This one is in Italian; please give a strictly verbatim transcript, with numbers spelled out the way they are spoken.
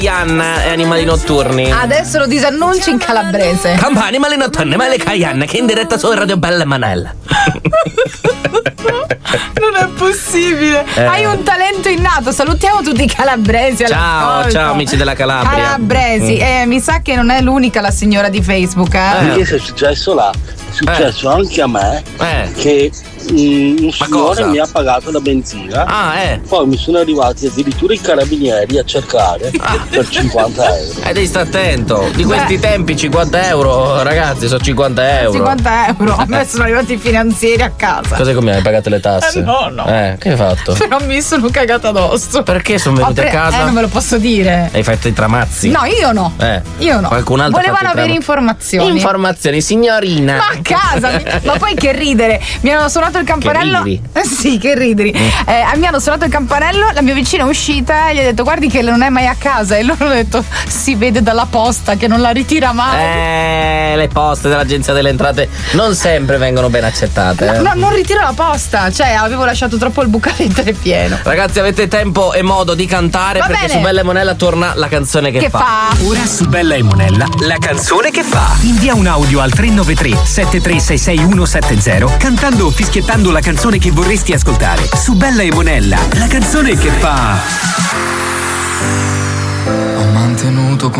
Ianna e animali notturni. Adesso lo disannunci in calabrese. Campa, animali notturni, ma le Caianna che è in diretta su Radio Bella Manella. Non è possibile. Eh. Hai un talento innato. Salutiamo tutti i calabresi. Ciao, ciao amici della Calabria. Calabresi. Mm. Eh, mi sa che non è l'unica la signora di Facebook. Eh. Perché se è successo là, è successo eh. anche a me eh. che mm, un signore mi ha pagato la benzina. Ah, eh. Poi mi sono arrivati addirittura i carabinieri a cercare ah. per cinquanta euro. E eh, devi stare attento. Di questi Beh. tempi cinquanta euro, ragazzi, sono cinquanta euro. cinquanta euro. A me sono arrivati i finanzieri a casa. Cos'è come hai pagato le tasse? Eh, no, no. Eh, che hai fatto? Però mi sono cagata addosso. Perché sono venuti pre- a casa? Eh, non me lo posso dire. Hai fatto i tramazzi? No, io no. Eh. Io no. Qualcun altro volevano avere informazioni. Informazioni, signorina. Ma a casa. Ma poi che ridere. Mi hanno suonato il campanello. Che Eh, sì, che rideri. Mm. Eh, mi hanno suonato il campanello, la mia vicina è uscita e gli ha detto guardi che non è mai a casa, e loro hanno detto si vede dalla posta che non la ritira mai. Eh, le poste dell'Agenzia delle Entrate non sempre vengono ben accettate. No, eh. no, non ritiro la posta, cioè avevo lasciato troppo il bucaletto pieno. Ragazzi, avete tempo e modo di cantare. Va perché bene. Su Bella e Monella torna la canzone che, che fa. fa. Ora su Bella e Monella la canzone che fa. Invia un audio al tre nove tre sette tre sei sei uno sette zero cantando o fischiettando la canzone che vorresti ascoltare. Su Bella e Monella la canzone che fa. Ho mantenuto con